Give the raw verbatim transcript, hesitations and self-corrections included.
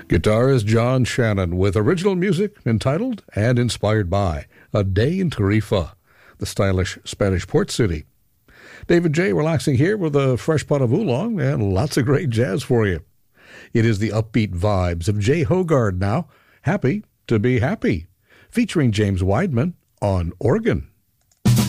Guitarist John Shannon with original music entitled and inspired by A Day in Tarifa, the stylish Spanish port city. David J. relaxing here with a fresh pot of oolong and lots of great jazz for you. It is the upbeat vibes of Jay Hogard now, Happy to be Happy, featuring James Weidman on organ.